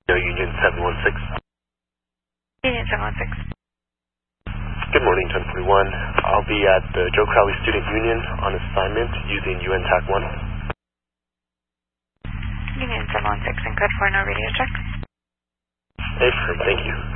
Union 716. Union 716. Good morning, 1041. I'll be at the Joe Crowley Student Union on assignment using UNTAC 1. Union 716 and code 4, no radio check. Hey, thank you.